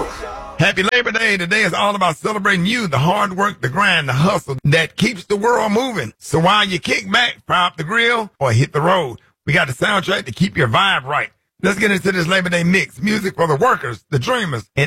Happy Labor Day. Today is all about celebrating you, the hard work, the grind, the hustle that keeps the world moving. So while you kick back, fire up the grill, or hit the road, we got the soundtrack to keep your vibe right. Let's get into this Labor Day mix. Music for the workers, the dreamers, and